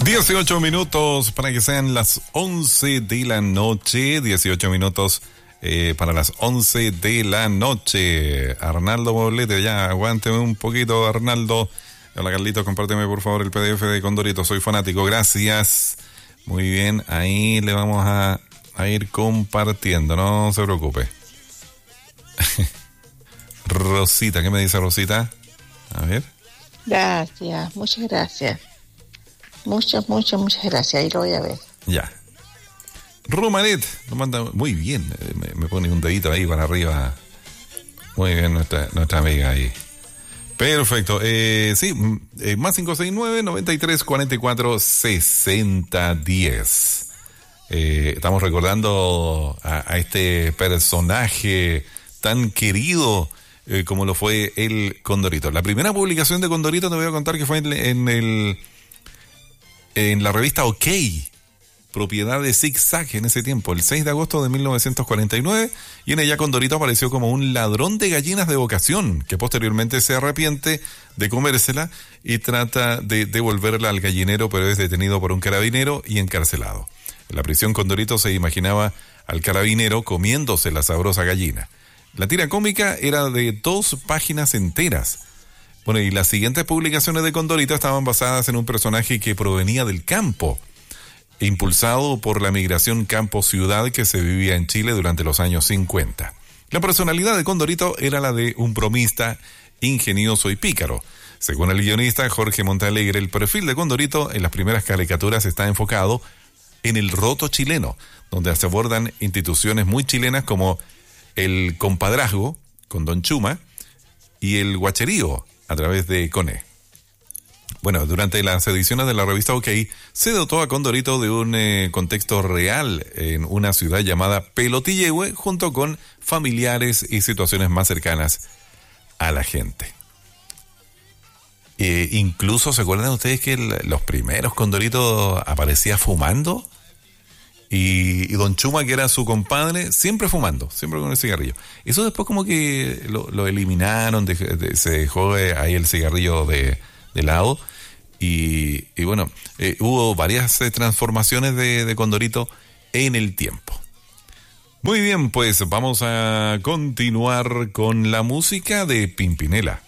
18 minutos para que sean las 11 de la noche. 18 minutos para las 11 de la noche. Arnaldo Poblete, ya, aguánteme un poquito, Arnaldo. Hola, Carlitos, compárteme por favor el PDF de Condorito. Soy fanático, gracias. Muy bien, ahí le vamos a ir compartiendo, no se preocupe. Rosita, ¿qué me dice Rosita? A ver. Gracias, muchas gracias. Muchas gracias. Ahí lo voy a ver. Ya. Romanet nos manda muy bien. Me pone un dedito ahí para arriba. Muy bien, nuestra amiga ahí. Perfecto. Sí, más 569-9344-6010. Estamos recordando a este personaje tan querido como lo fue el Condorito. La primera publicación de Condorito te voy a contar que fue en la revista OK, propiedad de Zig Zag en ese tiempo, el 6 de agosto de 1949, y en ella Condorito apareció como un ladrón de gallinas de vocación, que posteriormente se arrepiente de comérsela y trata de devolverla al gallinero, pero es detenido por un carabinero y encarcelado. En la prisión Condorito se imaginaba al carabinero comiéndose la sabrosa gallina. La tira cómica era de 2 páginas enteras. Bueno, y las siguientes publicaciones de Condorito estaban basadas en un personaje que provenía del campo, impulsado por la migración campo-ciudad que se vivía en Chile durante los años 50. La personalidad de Condorito era la de un bromista ingenioso y pícaro. Según el guionista Jorge Montalegre, el perfil de Condorito en las primeras caricaturas está enfocado en el roto chileno, donde se abordan instituciones muy chilenas como el compadrazgo, con Don Chuma, y el guacherío, a través de Cone. Bueno, durante las ediciones de la revista OK, se dotó a Condorito de un contexto real en una ciudad llamada Pelotillehue, junto con familiares y situaciones más cercanas a la gente. Incluso, ¿se acuerdan ustedes que los primeros Condorito aparecía fumando? Y Don Chuma, que era su compadre, siempre fumando, siempre con el cigarrillo. Eso después como que lo eliminaron, se dejó ahí el cigarrillo de lado. Y bueno, hubo varias transformaciones de Condorito en el tiempo. Muy bien, pues vamos a continuar con la música de Pimpinela.